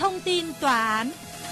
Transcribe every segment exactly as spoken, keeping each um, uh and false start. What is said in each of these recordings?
Thông tin tòa án.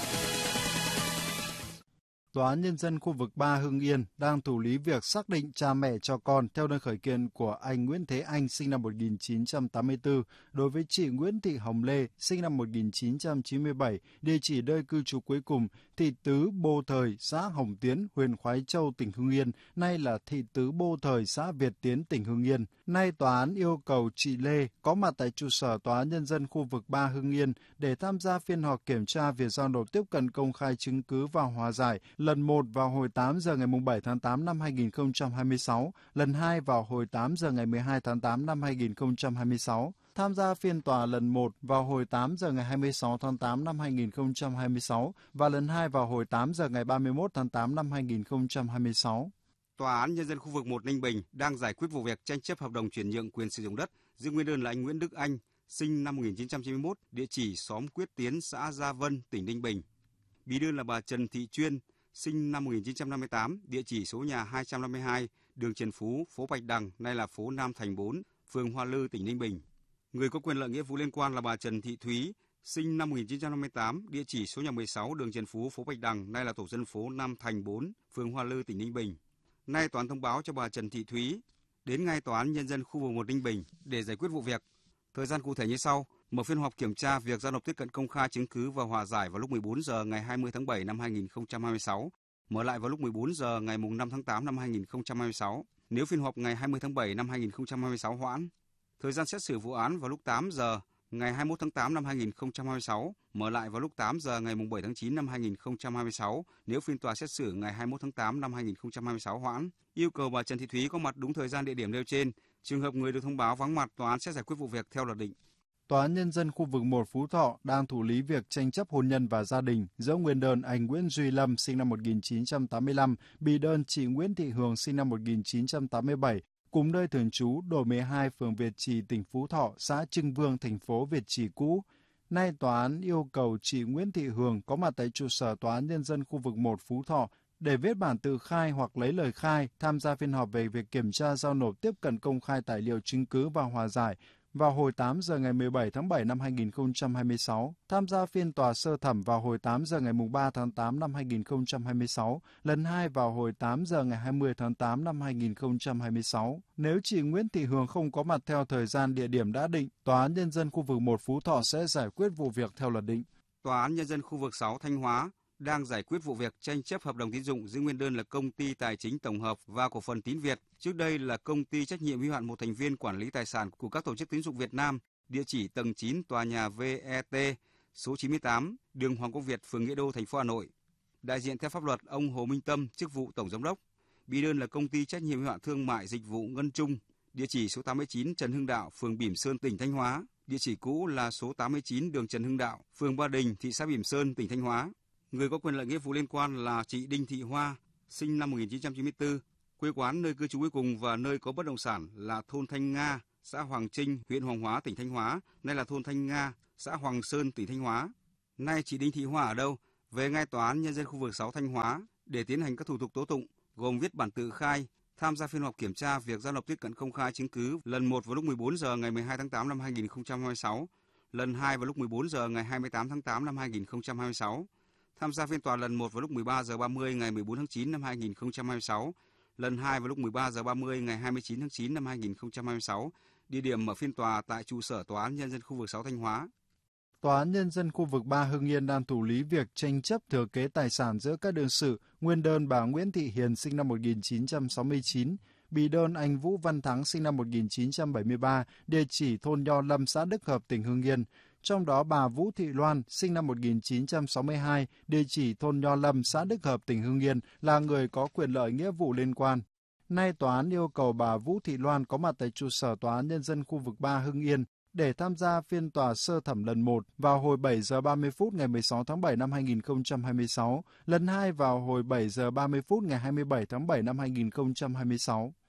Tòa án Nhân dân khu vực ba Hưng Yên đang thụ lý việc xác định cha mẹ cho con theo đơn khởi kiện của anh Nguyễn Thế Anh sinh năm một nghìn chín trăm tám mươi tư đối với chị Nguyễn Thị Hồng Lê sinh năm một nghìn chín trăm chín mươi bảy, địa chỉ nơi cư trú cuối cùng thị tứ Bô Thời, xã Hồng Tiến, huyện Khoái Châu, tỉnh Hưng Yên, nay là thị tứ Bô Thời, xã Việt Tiến, tỉnh Hưng Yên. Nay tòa án yêu cầu chị Lê có mặt tại trụ sở Tòa án Nhân dân khu vực ba Hưng Yên để tham gia phiên họp kiểm tra việc giao nộp tiếp cận công khai chứng cứ và hòa giải lần một vào hồi tám giờ ngày bảy tháng tám năm hai nghìn không trăm hai mươi sáu, lần hai vào hồi tám giờ ngày mười hai tháng tám năm hai nghìn không trăm hai mươi sáu. Tham gia phiên tòa lần một vào hồi tám giờ ngày hai mươi sáu tháng tám năm hai nghìn không trăm hai mươi sáu và lần hai vào hồi tám giờ ngày ba mươi mốt tháng tám năm hai nghìn không trăm hai mươi sáu. Tòa án Nhân dân khu vực một Ninh Bình đang giải quyết vụ việc tranh chấp hợp đồng chuyển nhượng quyền sử dụng đất giữa nguyên đơn là anh Nguyễn Đức Anh, sinh năm một nghìn chín trăm chín mươi mốt, địa chỉ xóm Quyết Tiến, xã Gia Vân, tỉnh Ninh Bình. Bí đơn là bà Trần Thị Chuyên, sinh năm một nghìn chín trăm năm mươi tám, địa chỉ số nhà hai trăm năm mươi hai, đường Trần Phú, phố Bạch Đằng, nay là phố Nam Thành bốn, phường Hoa Lư, tỉnh Ninh Bình. Người có quyền lợi nghĩa vụ liên quan là bà Trần Thị Thúy, sinh năm một nghìn chín trăm năm mươi tám, địa chỉ số nhà mười sáu, đường Trần Phú, phố Bạch Đằng, nay là tổ dân phố Nam Thành bốn, phường Hoa Lư, tỉnh Ninh Bình. Nay tòa án thông báo cho bà Trần Thị Thúy đến ngay Tòa án Nhân dân khu vực một Ninh Bình để giải quyết vụ việc. Thời gian cụ thể như sau: mở phiên họp kiểm tra việc giao nộp tiếp cận công khai chứng cứ và hòa giải vào lúc mười bốn giờ ngày hai mươi tháng bảy năm hai nghìn không trăm hai mươi sáu, mở lại vào lúc mười bốn giờ ngày năm tháng tám năm hai nghìn không trăm hai mươi sáu. Nếu phiên họp ngày hai mươi tháng bảy năm hai nghìn không trăm hai mươi sáu hoãn, thời gian xét xử vụ án vào lúc tám giờ ngày hai mươi mốt tháng tám năm hai nghìn không trăm hai mươi sáu, mở lại vào lúc tám giờ ngày bảy tháng chín năm hai nghìn không trăm hai mươi sáu. Nếu phiên tòa xét xử ngày hai mươi mốt tháng tám năm hai nghìn không trăm hai mươi sáu hoãn, yêu cầu bà Trần Thị Thúy có mặt đúng thời gian địa điểm nêu trên. Trường hợp người được thông báo vắng mặt, tòa án sẽ giải quyết vụ việc theo luật định. Tòa án Nhân dân khu vực một Phú Thọ đang thụ lý việc tranh chấp hôn nhân và gia đình giữa nguyên đơn anh Nguyễn Duy Lâm sinh năm một nghìn chín trăm tám mươi lăm, bị đơn chị Nguyễn Thị Hường sinh năm một nghìn chín trăm tám mươi bảy, cùng nơi thường trú tổ mười hai, phường Việt Trì, tỉnh Phú Thọ, xã Trưng Vương, thành phố Việt Trì cũ. Nay tòa án yêu cầu chị Nguyễn Thị Hường có mặt tại trụ sở Tòa án Nhân dân khu vực một Phú Thọ để viết bản tự khai hoặc lấy lời khai, tham gia phiên họp về việc kiểm tra giao nộp tiếp cận công khai tài liệu chứng cứ và hòa giải vào hồi tám giờ ngày mười bảy tháng bảy năm hai nghìn không trăm hai mươi sáu, tham gia phiên tòa sơ thẩm vào hồi tám giờ ngày ba tháng tám năm hai nghìn không trăm hai mươi sáu, lần hai vào hồi tám giờ ngày hai mươi tháng tám năm hai nghìn không trăm hai mươi sáu. Nếu chị Nguyễn Thị Hường không có mặt theo thời gian địa điểm đã định, Tòa án Nhân dân khu vực một Phú Thọ sẽ giải quyết vụ việc theo luật định. Tòa án Nhân dân khu vực sáu Thanh Hóa đang giải quyết vụ việc tranh chấp hợp đồng tín dụng giữa nguyên đơn là Công ty Tài chính Tổng hợp và Cổ phần Tín Việt, trước đây là Công ty trách nhiệm hữu hạn một thành viên quản lý tài sản của các tổ chức tín dụng Việt Nam, địa chỉ tầng chín tòa nhà vê e tê, số chín mươi tám, đường Hoàng Quốc Việt, phường Nghĩa Đô, thành phố Hà Nội. Đại diện theo pháp luật ông Hồ Minh Tâm, chức vụ Tổng giám đốc. Bí đơn là Công ty trách nhiệm hữu hạn thương mại dịch vụ Ngân Trung, địa chỉ số tám mươi chín Trần Hưng Đạo, phường Bỉm Sơn, tỉnh Thanh Hóa, địa chỉ cũ là số tám mươi chín đường Trần Hưng Đạo, phường Ba Đình, thị xã Bỉm Sơn, tỉnh Thanh Hóa. Người có quyền lợi nghĩa vụ liên quan là chị Đinh Thị Hoa, sinh năm một nghìn chín trăm chín mươi tư, quê quán nơi cư trú cuối cùng và nơi có bất động sản là thôn Thanh Nga, xã Hoàng Trinh, huyện Hoàng Hóa, tỉnh Thanh Hóa, nay là thôn Thanh Nga, xã Hoàng Sơn, tỉnh Thanh Hóa. Nay chị Đinh Thị Hoa ở đâu? Về ngay Tòa án Nhân dân khu vực sáu Thanh Hóa để tiến hành các thủ tục tố tụng, gồm viết bản tự khai, tham gia phiên họp kiểm tra việc giao nộp tiếp cận công khai chứng cứ lần một vào lúc mười bốn giờ ngày mười hai tháng tám năm hai nghìn không trăm hai mươi sáu, lần hai vào lúc mười bốn giờ ngày hai mươi tám tháng tám năm hai nghìn không trăm hai mươi sáu. Tham gia phiên tòa lần một vào lúc mười ba giờ ba mươi ngày mười bốn tháng chín năm hai nghìn không trăm hai mươi sáu, lần hai vào lúc mười ba giờ ba mươi ngày hai mươi chín tháng chín năm hai nghìn không trăm hai mươi sáu. Địa điểm mở phiên tòa tại trụ sở Tòa án Nhân dân khu vực sáu Thanh Hóa. Tòa án Nhân dân khu vực ba Hưng Yên đang thụ lý việc tranh chấp thừa kế tài sản giữa các đương sự. Nguyên đơn bà Nguyễn Thị Hiền sinh năm một nghìn chín trăm sáu mươi chín, bị đơn anh Vũ Văn Thắng sinh năm một nghìn chín trăm bảy mươi ba, địa chỉ thôn Nho Lâm, xã Đức Hợp, tỉnh Hưng Yên. Trong đó bà Vũ Thị Loan sinh năm một nghìn chín trăm sáu mươi hai, địa chỉ thôn Nho Lâm, xã Đức Hợp, tỉnh Hưng Yên là người có quyền lợi nghĩa vụ liên quan. Nay tòa án yêu cầu bà Vũ Thị Loan có mặt tại trụ sở Tòa án Nhân dân khu vực ba Hưng Yên để tham gia phiên tòa sơ thẩm lần một vào hồi bảy giờ ba mươi phút ngày mười sáu tháng bảy năm hai nghìn không trăm hai mươi sáu, lần hai vào hồi bảy giờ ba mươi phút ngày hai mươi bảy tháng bảy năm hai nghìn không trăm hai mươi sáu.